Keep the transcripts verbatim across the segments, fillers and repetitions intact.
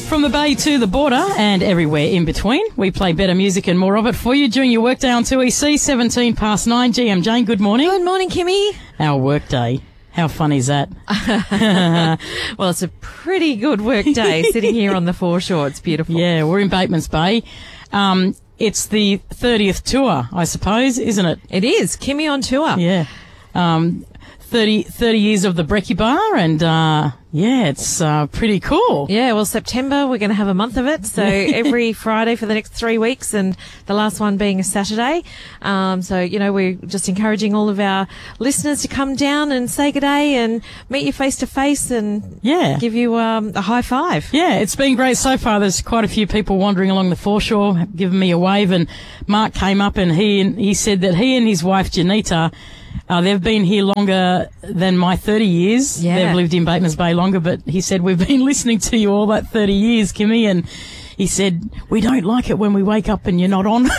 From the bay to the border and everywhere in between, we play better music and more of it for you during your workday on two E C, seventeen past nine. G M Jane, good morning. Good morning, Kimmy. Our workday. How fun is that? Well, it's a pretty good work day sitting here on the foreshore. It's beautiful. Yeah, we're in Bateman's Bay. Um, it's the thirtieth tour, I suppose, isn't it? It is. Kimmy on tour. Yeah. Um, thirty, thirty years of the Brekkie Bar, and uh, yeah, it's uh, pretty cool. Yeah, well, September, we're going to have a month of it. So every Friday for the next three weeks and the last one being a Saturday. Um, so, you know, we're just encouraging all of our listeners to come down and say good day and meet you face to face and Yeah. give you um, a high five. Yeah, it's been great so far. There's quite a few people wandering along the foreshore, giving me a wave, and Mark came up and he and he said that he and his wife Janita, uh, they've been here longer than my thirty years. Yeah. They've lived in Bateman's Bay longer, but he said, we've been listening to you all that thirty years, Kimmy, and he said, we don't like it when we wake up and you're not on.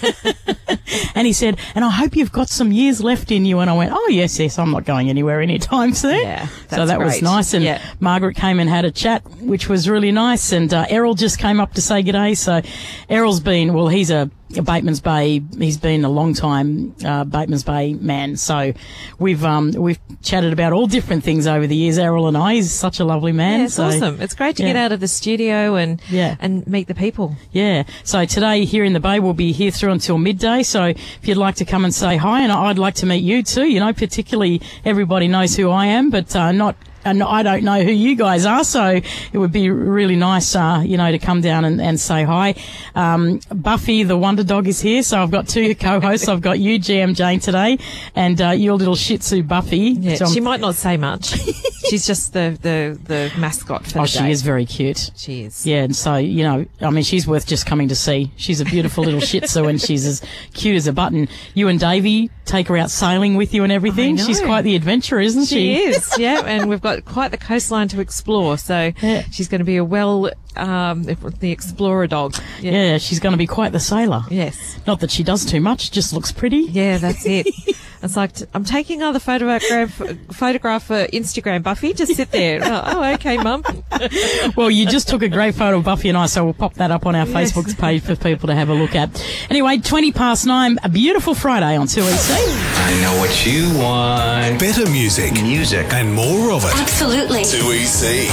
And he said, and I hope you've got some years left in you. And I went, oh, yes, yes, I'm not going anywhere anytime soon. Yeah, so that's that was great. nice. And Yeah. Margaret came and had a chat, which was really nice. And uh, Errol just came up to say good day. So Errol's been, well, he's a, a Bateman's Bay, he's been a long time uh, Bateman's Bay man. So we've um, we've chatted about all different things over the years, Errol and I. He's such a lovely man. Yeah, it's so, awesome. It's great to yeah. get out of the studio and Yeah. and meet the people. Yeah. So today here in the Bay, we'll be here through until midday. So if you'd like to come and say hi, and I'd like to meet you too, you know, particularly everybody knows who I am, but uh, not and I don't know who you guys are, so it would be really nice, uh, you know, to come down and, and say hi. Um, Buffy, the Wonder Dog, is here, so I've got two co-hosts. I've got you, G M Jane, today, and uh, your little Shih Tzu, Buffy. Yeah, So I'm- she might not say much. She's just the, the, the mascot for Oh, the she day. is very cute. She is. Yeah, and so, you know, I mean, she's worth just coming to see. She's a beautiful little Shih Tzu, and she's as cute as a button. You and Davey take her out sailing with you and everything. I know. She's quite the adventurer, isn't she? She is, yeah, and we've got quite the coastline to explore, so Yeah. she's going to be a well, um, the explorer dog. Yeah, she's going to be quite the sailor. Yes. Not that she does too much, just looks pretty. Yeah, that's it. It's like, t- I'm taking another photograph, photograph for Instagram, Buffy. Just sit there. Oh, oh, okay, Mum. Well, you just took a great photo of Buffy and I, so we'll pop that up on our Yes. Facebook page for people to have a look at. Anyway, twenty past nine, a beautiful Friday on two E C. I know what you want. Better music Music. and more of it. Absolutely. two E C.